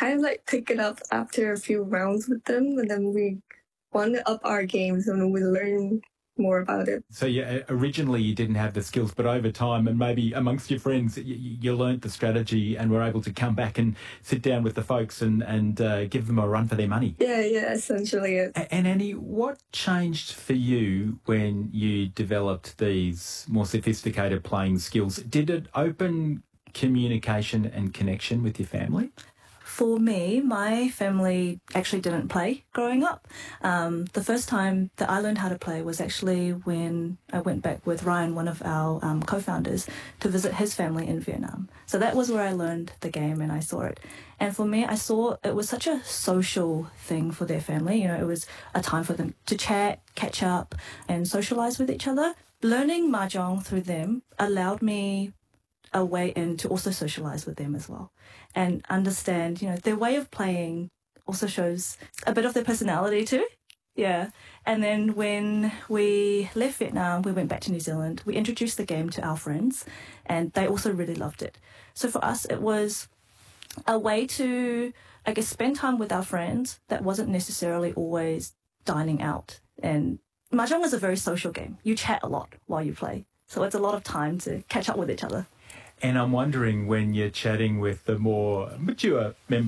kind of like pick it up after a few rounds with them, and then we want to up our games and we learn more about it. So originally you didn't have the skills, but over time and maybe amongst your friends, you learnt the strategy and were able to come back and sit down with the folks and give them a run for their money. Yeah, essentially it. And Annie, what changed for you when you developed these more sophisticated playing skills? Did it open communication and connection with your family? For me, my family actually didn't play growing up. The first time that I learned how to play was actually when I went back with Ryan, one of our co-founders, to visit his family in Vietnam. So that was where I learned the game and I saw it. And for me, I saw it was such a social thing for their family. You know, it was a time for them to chat, catch up, and socialise with each other. Learning Mahjong through them allowed me a way in to also socialise with them as well and understand, you know, their way of playing also shows a bit of their personality too. Yeah. And then when we left Vietnam, we went back to New Zealand. We introduced the game to our friends and they also really loved it. So for us, it was a way to, I guess, spend time with our friends that wasn't necessarily always dining out. And Mahjong is a very social game. You chat a lot while you play. So it's a lot of time to catch up with each other. And I'm wondering, when you're chatting with the more mature members